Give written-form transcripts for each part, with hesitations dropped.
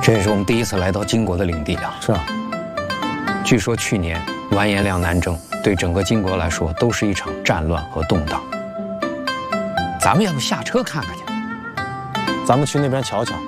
这也是我们第一次来到金国的领地啊。 是啊， 据说去年完颜亮南征，对整个金国来说都是一场战乱和动荡。咱们要不下车看看去？ 咱们去那边瞧瞧。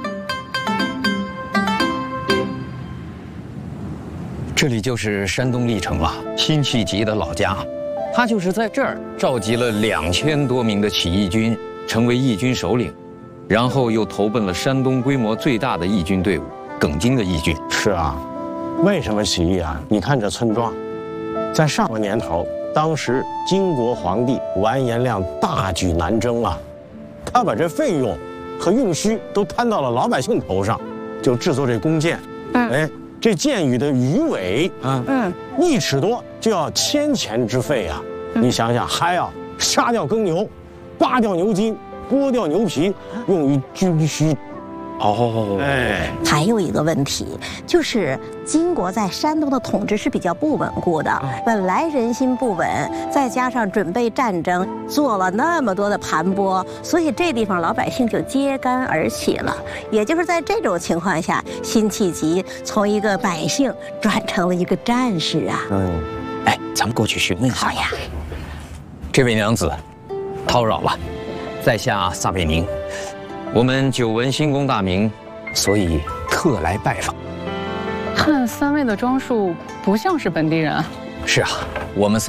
这里就是山东历城了，辛弃疾的老家。他就是在这儿召集了2000多名的起义军，成为义军首领，然后又投奔了山东规模最大的义军队伍耿京的义军。 是啊，为什么起义啊？你看这村庄，在上个年头，当时金国皇帝完颜亮大举南征啊，他把这费用和用需都摊到了老百姓头上，就制作这弓箭。哎，这箭羽的鱼尾啊，1尺多就要1000钱之费啊！你想想，还要杀掉耕牛，刮掉牛筋，剥掉牛皮，用于军需。哦，哎， 还有一个问题，就是金国在山东的统治是比较不稳固的，本来人心不稳，再加上准备战争，做了那么多的盘剥，所以这地方老百姓就揭竿而起了。也就是在这种情况下，辛弃疾从一个百姓转成了一个战士啊。 哎，咱们过去询问一下。 好呀。 这位娘子，叨扰了，在下撒贝宁。我们久闻新公大名，所以特来拜访。 看三位的装束，不像是本地人啊。 是啊，我们